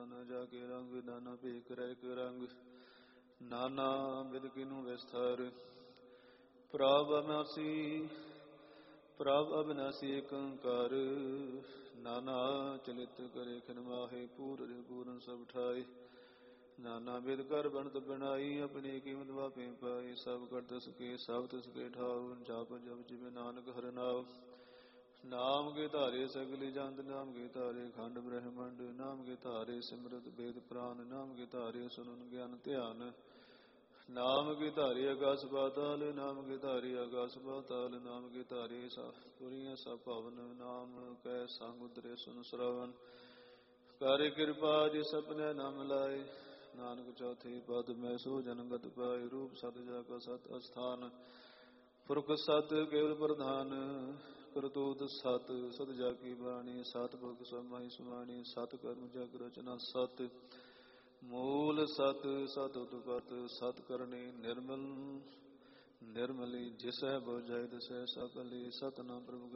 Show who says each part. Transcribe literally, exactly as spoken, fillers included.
Speaker 1: ਦਾਨਾ ਜਾ ਕੇ ਰੰਗ ਦਾਨਾ ਭੇਖ ਰਹਿ ਕੇ ਰੰਗ ਨਾਨਾ ਬਿਦ ਕਿਨੂ ਵਿਸਥਾਰ ਪ੍ਰਭ ਅਬਿਨਾਸੀ ਪ੍ਰਭ ਅਬਿਨਾਸੀ ਏਕ ਓੰਕਾਰ ਨਾਨਾ ਚਲਿਤ ਕਰੇ ਖਿਨ ਮਾਹੇ ਪੂਰ ਪੂਰਨ ਸਭ ਠਾਏ ਨਾਨਾ ਬਿਦ ਕਰ ਬਣਤ ਬਣਾਈ ਆਪਣੀ ਕੀਮਤ ਵਾਪੇ ਪਾਈ ਸਭ ਕਰ ਤਿਸ ਕੇ ਸਭ ਤਿਸ ਕੇ ਠਾਉ ਜਪ ਜਪ ਜਿਵੇਂ ਨਾਨਕ ਹਰਿ ਨਾਮ ਨਾਮ ਕੇ ਧਾਰੇ ਸਗਲੀ ਜੰਤ ਨਾਮ ਕੇ ਧਾਰੇ ਖੰਡ ਬ੍ਰਹਮੰਡ ਨਾਮ ਕੇ ਧਾਰੇ ਸਿਮਰਤ ਵੇਦ ਪੁਰਾਨ ਨਾਮ ਕੇ ਧਾਰੇ ਸੁਨਨ ਗਿਆਨ ਧਿਆਨ ਨਾਮ ਕੇ ਧਾਰੇ ਆਕਾਸ ਪਾਤਾਲ ਨਾਮ ਕੇ ਧਾਰੇ ਆਕਾਸ ਪਾਤਾਲ ਨਾਮ ਕੇ ਧਾਰੇ ਪੁਰੀਆਂ ਸਭ ਭਵਨ ਨਾਮ ਕੈ ਸੰਗ ਉਦਰੇ ਸੁਨ ਸਰਵਨ ਕਰ ਕਿਰਪਾ ਜਿ ਸਪਨੇ ਨਾਮ ਲਾਏ ਨਾਨਕ ਚੌਥੇ ਪਦ ਮੈਂ ਸੋ ਜਨਮਗਤ ਪਾਏ ਰੂਪ ਸਤ ਜਾ ਕਾ ਸਤ ਅਸਥਾਨ ਪੁਰਖ ਸਤ ਕੇਵਲ ਪ੍ਰਧਾਨ ਕਰਤੂਤ ਸਤ ਸਤ ਜਾ ਕੀ ਬਾਣੀ ਸਤ ਪੁਰਖ ਸਮਾਈ ਸੁਮਾਣੀ ਸਤ ਕਰਮ ਜਗ ਰਚਨਾ ਸਤ ਮੂਲ ਸਤ ਸਤ ਉਤਪਤ ਸਤ ਕਰਨੀ ਨਿਰਮਲ ਨਿਰਮਲੀ ਜਿਸੈ ਬੁਝੈ ਤਿਸੈ ਸਕਲੀ ਸਤਨਾਮ ਪ੍ਰਭੁ